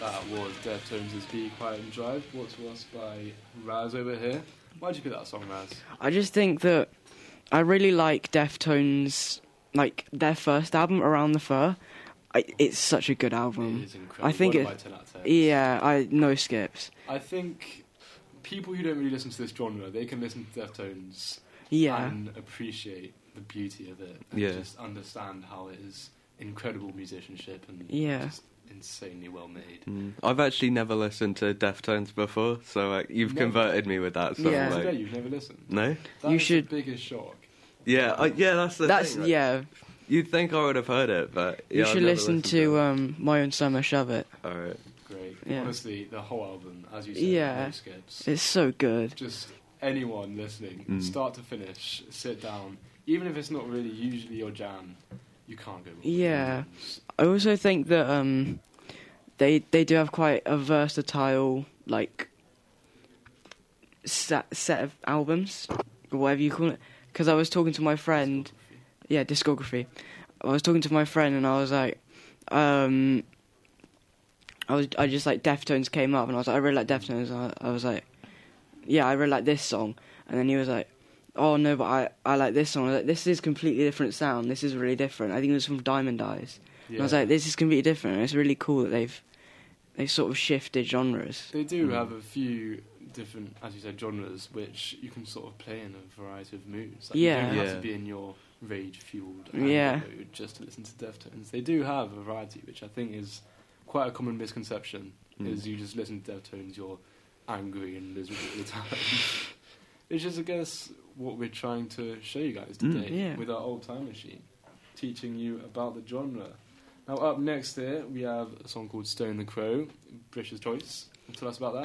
That was Deftones' Be Quiet and Drive, brought to us by Raz over here. Why'd you pick that song, Raz? I just think that I really like Deftones, like their first album, Around the Fur. It's such a good album. It is incredible. I think One of my 10 out of 10s. Yeah, no skips. I think people who don't really listen to this genre, they can listen to Deftones Yeah. and appreciate the beauty of it and just understand how it is incredible musicianship and just insanely well made. I've actually never listened to Deftones before, so you've converted me with that. So, Today you've never listened? No? You should. The biggest shock. Yeah, that's the thing. Yeah. You'd think I would have heard it, but you should listen to My Own Summer, Shove It. Alright. Great. Yeah. Honestly, the whole album, as you said, no skips. It's so good. Just anyone listening, start to finish, sit down, even if it's not really usually your jam, you can't go wrong. Yeah. I also think that they do have quite a versatile set of albums, or whatever you call it. Because I was talking to my friend, discography. I was talking to my friend and I was like, I just like Deftones came up and I was like, I really like Deftones. I was like, yeah, I really like this song. And then he was like, oh no, but I like this song. I was like, this is completely different sound. This is really different. I think it was from Diamond Eyes. Yeah. And I was like, this is completely different. And it's really cool that they've sort of shifted genres. They do have a few different, as you said, genres which you can sort of play in a variety of moods. You don't have to be in your rage-fueled mood just to listen to Deftones. They do have a variety, which I think is quite a common misconception, is you just listen to Deftones, you're angry and miserable all the time. It's just, I guess, what we're trying to show you guys today with our old time machine, teaching you about the genre. Now, up next here, we have a song called Stone the Crow, British choice. Tell us about that.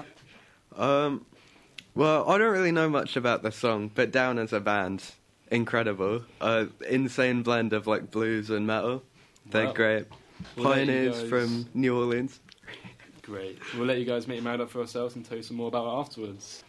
Well, I don't really know much about the song, but Down as a band, incredible. Insane blend of blues and metal. They're great. Pioneers from New Orleans. Great. We'll let you guys make your mind up for yourselves and tell you some more about it afterwards.